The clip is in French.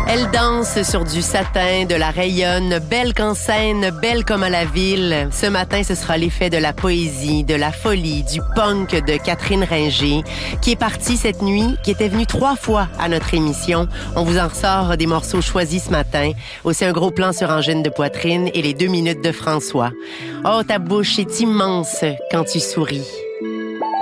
Elle danse sur du satin, de la rayonne, belle qu'en scène, belle comme à la ville. Ce matin, ce sera l'effet de la poésie, de la folie, du punk de Catherine Ringer, qui est partie cette nuit, qui était venue 3 fois à notre émission. On vous en ressort des morceaux choisis ce matin. Aussi un gros plan sur Angine de poitrine et les 2 minutes de François. Oh, ta bouche est immense quand tu souris.